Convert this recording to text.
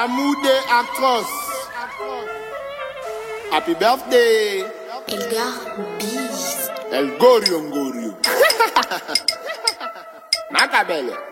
Amoude atroce. Happy birthday. Elgar Biz. El Gorio Ngorio. Macabelle.